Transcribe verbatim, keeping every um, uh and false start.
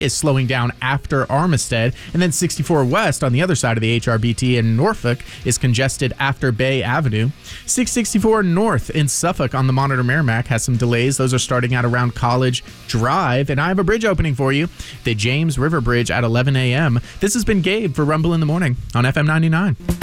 is slowing down after Armistead, and then sixty-four West on the other side of the H R B T in Norfolk is congested after Bay Avenue. six sixty-four North in Suffolk on the Monitor Merrimack has some delays. Those are starting out around College Drive, and I have a bridge opening for you, the James River Bridge at eleven a.m. This has been Gabe for Rumble in the Morning on F M ninety-nine.